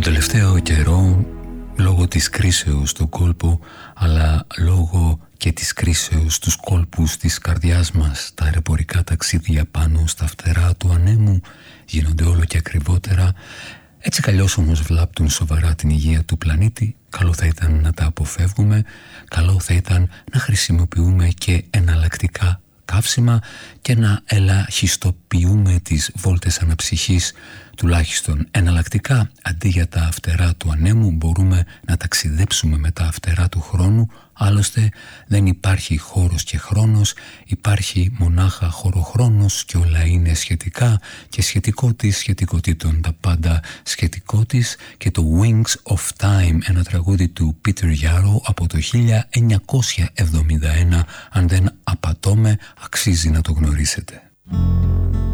τελευταίο καιρό, λόγω της κρίσεως στον κόλπο, αλλά λόγω και της κρίσεως στους κόλπους της καρδιάς μας, τα αεροπορικά ταξίδια πάνω στα φτερά του ανέμου γίνονται όλο και ακριβότερα. Έτσι καλλιώς όμως βλάπτουν σοβαρά την υγεία του πλανήτη. Καλό θα ήταν να τα αποφεύγουμε, καλό θα ήταν να χρησιμοποιούμε και εναλλακτικά καύσιμα και να ελαχιστοποιούμε τις βόλτες αναψυχής. Τουλάχιστον εναλλακτικά, αντί για τα φτερά του ανέμου μπορούμε να ταξιδέψουμε με τα φτερά του χρόνου. Άλλωστε δεν υπάρχει χώρος και χρόνος, υπάρχει μονάχα χωροχρόνος και όλα είναι σχετικά και σχετικό της σχετικότητων, τα πάντα σχετικό της. Και το Wings of Time, ένα τραγούδι του Peter Yarrow από το 1971, αν δεν απατώμε αξίζει να το γνωρίσετε.